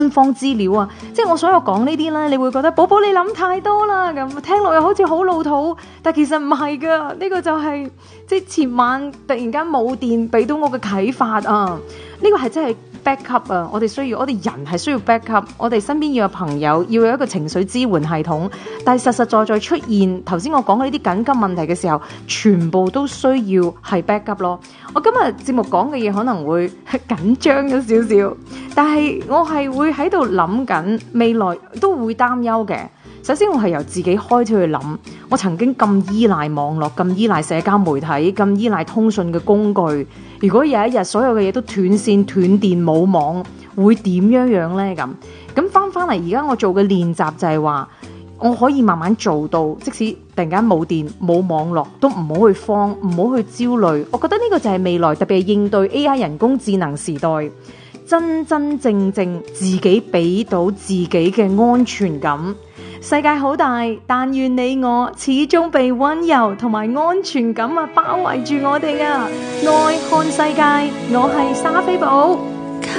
方資料啊，即係我所有講呢啲咧，你會覺得寶寶你諗太多啦，咁聽落又好似好老土，但其實唔係噶，呢個就係即係前晚突然間冇電俾到我嘅啟發啊，呢個係真係 backup 啊，我哋人係需要 backup， 我哋身邊要有朋友，要有一個情緒支援系統，但係實實在在出現頭先我講嘅呢啲緊急問題嘅時候，全部都需要係 backup 咯。我今日節目講嘅嘢可能會緊張咗少少，但係我係會喺度諗緊未來都會擔憂嘅。首先我係由自己開始去諗，我曾經咁依賴網絡，咁依賴社交媒體，咁依賴通訊嘅工具，如果有一日所有嘅嘢都斷線斷電冇網，會點樣呢？咁翻嚟而家我做嘅練習就係話，我可以慢慢做到，即使突然間冇電冇網絡，都唔好去慌，唔好去焦慮。我覺得呢個就係未來，特別係應對 AI 人工智能時代，真真正正自己俾到自己嘅安全感。世界好大，但願你我始終被溫柔同埋安全感包圍住我哋啊！愛看世界，我係莎菲寶。